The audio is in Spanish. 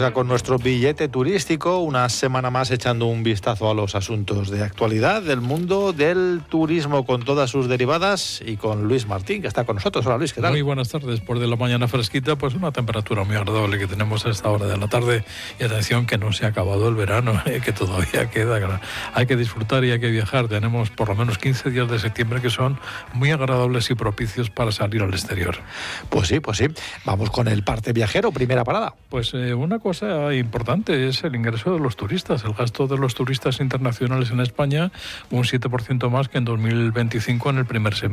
ya con nuestro billete turístico, una semana más echando un vistazo a los asuntos de actualidad del mundo del turismo con todas sus derivadas y con Luis Martín, que está con nosotros. Hola Luis, ¿qué tal? Muy buenas tardes. Después de la mañana fresquita, pues una temperatura muy agradable que tenemos a esta hora de la tarde. Y atención que no se ha acabado el verano, que todavía queda. Hay que disfrutar y hay que viajar. Tenemos por lo menos 15 días de septiembre que son muy agradables y propicios para salir al exterior. Pues sí. Vamos con el parte viajero, primera parada. Pues una cosa importante es el ingreso de los turistas. El gasto de los turistas internacionales en España, un 7% más que en 2025 en el primer semestre.